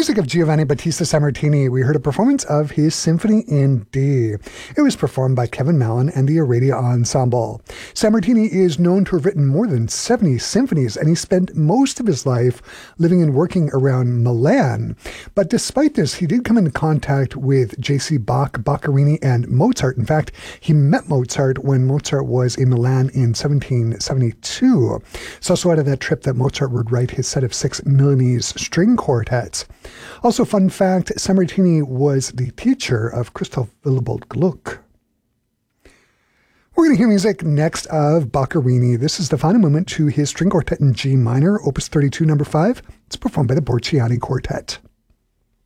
music of Giovanni Battista Sammartini, we heard a performance of his Symphony in D. It was performed by Kevin Mallon and the Aradia Ensemble. Sammartini is known to have written more than 70 symphonies, and he spent most of his life living and working around Milan. But despite this, he did come into contact with J.C. Bach, Boccherini, and Mozart. In fact, he met Mozart when Mozart was in Milan in 1772. It's also out of that trip that Mozart would write his set of 6 Milanese string quartets. Also, fun fact, Sammartini was the teacher of Christoph Willibald Gluck. We're going to hear music next of Boccherini. This is the final movement to his string quartet in G minor, opus 32, number 5. It's performed by the Borciani Quartet.